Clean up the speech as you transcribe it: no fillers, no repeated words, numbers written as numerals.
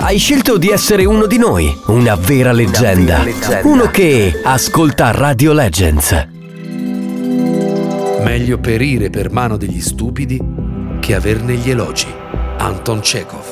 Hai scelto di essere uno di noi, una vera leggenda. Uno che ascolta Radio Legends. Meglio perire per mano degli stupidi che averne gli elogi. Anton Chekhov.